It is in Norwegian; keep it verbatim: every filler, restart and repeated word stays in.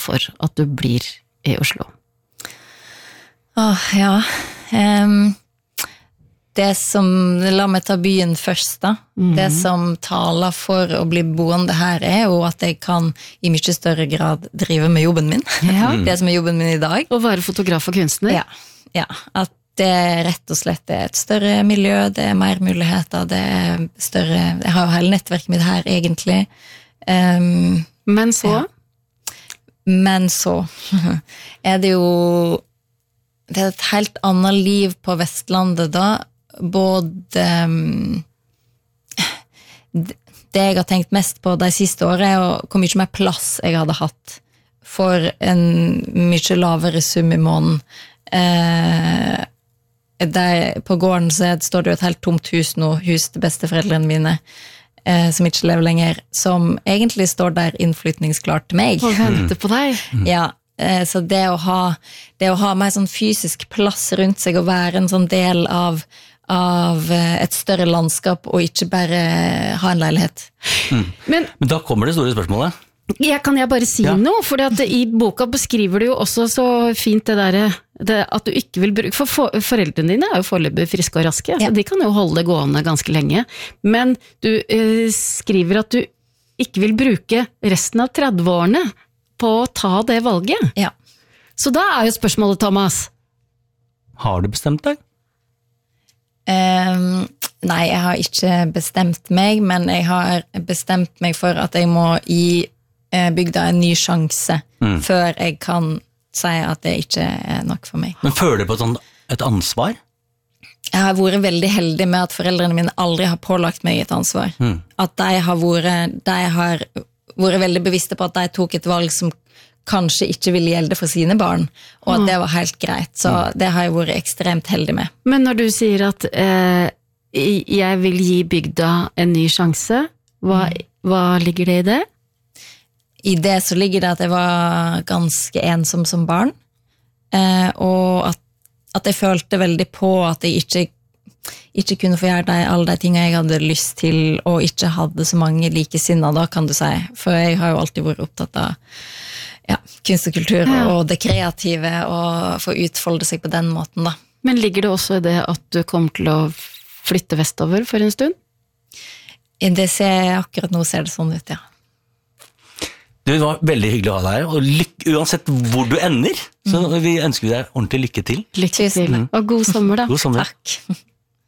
for at du blir i Oslo? Åh, ja. Um, det som, la meg ta byen først da. Mm. Det som taler for å bli boende her er jo at jeg kan i mye større grad drive med jobben min. Ja. Det som er jobben min i dag. Og være fotograf og kunstner. Ja, ja. At det rett og slett er et større miljø, det er mer muligheter, det er større, jeg har jo hele nettverket mitt her egentlig. Um, Men så? Ja. Men så er det jo det er et helt annet liv på Vestlandet da, både um, det jeg har tenkt mest på de siste årene er hvor mye mer plass jeg hadde hatt for en mye lavere sum i måneden. Eh, der, på gården så står det jo et helt tomt hus nå, hus til besteforeldrene mine, eh, som ikke lever lenger, som egentlig står der innflytningsklart til meg. Og venter på deg. Ja, så det å ha det å ha mer sånn fysisk plass rundt seg og være en sånn del av, av et større landskap og ikke bare ha en leilighet. Mm. Men, Men da kommer det store spørsmålet. Ja, kan jeg bare si ja. noe? For at i boka beskriver du jo også så fint det der det, at du ikke vil bruke, for, for foreldrene dine er jo foreløpig friske og raske, ja. Så de kan jo holde det gående ganske lenge. Men du eh, skriver at du ikke vil bruke resten av tredve-årene på å ta det valget. Ja. Så da er jo spørsmålet, Thomas. Har du bestemt deg? Um, nei, jeg har ikke bestemt meg, men jeg har bestemt meg for at jeg må gi uh, bygda en ny sjanse mm. før jeg kan si at det ikke er nok for meg. Men føler du på et, sånt, et ansvar? Jeg har vært veldig heldig med at foreldrene mine aldri har pålagt meg et ansvar. Mm. At de har vært, de har vært veldig bevisste på at de tok et valg som kanskje ikke ville gjelde for sine barn, og at det var helt greit. Så det har jeg vært ekstremt heldig med. Men når du sier at eh, jeg vil gi bygda en ny sjanse, hva, hva ligger det i det? I det så ligger det at jeg var ganske ensom som barn, eh, og at, at jeg følte veldig på at jeg ikke ikke kunne få gjøre de, alle de tingene jeg hadde lyst til, og ikke hadde så mange likesinner, da kan du si. For jeg har jo alltid vært opptatt av ja, kunst og kultur, ja. Og det kreative, og få utfolde seg på den måten, da. Men ligger det også i det at du kommer til å flytte vestover for en stund? Det ser, akkurat nå ser det sånn ut, ja. Det var veldig hyggelig å ha deg her, og lykke, uansett hvor du ender, så vi ønsker deg ordentlig lykke til. Lykke til, og god sommer da. God sommer. Takk.